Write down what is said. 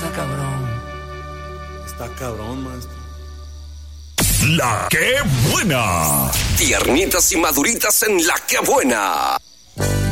Está cabrón, maestro. La que buena. Tiernitas y maduritas en La que buena.